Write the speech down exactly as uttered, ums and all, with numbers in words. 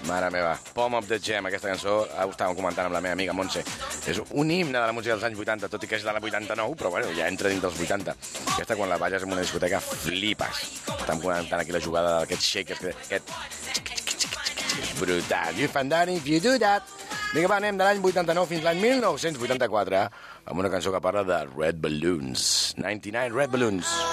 Mare meva, Palm of the Jam, aquesta cançó, ho estàvem comentant amb la meva amiga Montse. És un himne de la música dels anys vuitanta, tot i que és de la vuitanta-nou, però bueno, ja entra dins dels vuitanta. Aquesta, quan la balles en una discoteca, flipes. Estem comentant aquí la jugada d'aquests shakers, aquest... brutal. You find that if you do that. Vinga, va, anem de l'any vuitanta-nou fins l'any mil nou-cents vuitanta-quatre amb una cançó que parla de Red Balloons. noranta-nou Red Balloons.